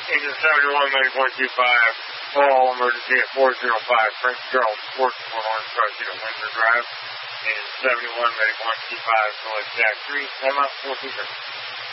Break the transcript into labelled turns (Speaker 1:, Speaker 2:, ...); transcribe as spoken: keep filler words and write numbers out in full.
Speaker 1: Engine seventy-one, Medic one two five, call emergency at four zero five, Prince Charles, Port, Fort Orange, Car Zero, Windsor Drive. Engine seventy-one, Medic one two five, select Jack three, time out four two zero.